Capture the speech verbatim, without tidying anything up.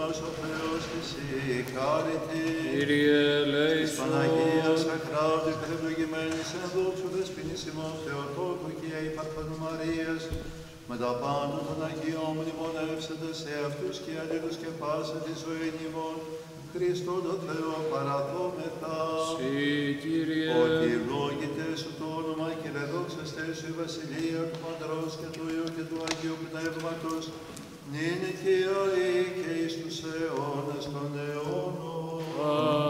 ουρανός ο Θεός και εσύ χάρητη. Κύριε ελέησον. Της Παναγίας ακράδου και ευλογημένης εν δόξου δεσποινής ημών Θεοτόκου και η Παρθένου Μαρίας, με τα πάντα των Αγίων μνημονεύσετε σε αυτούς και αλλήλους και πάσα τη ζωή ημών, Χριστό το Θεό παραθόμεθα. Συ, Κύριε. Ότι ευλόγητε σου το όνομα και λεδόξαστε σου η Βασιλεία του Πατρός και του Υιού και του Αγίου Πνεύματος, νυν και αεί και εις τους αιώνας των αιώνων.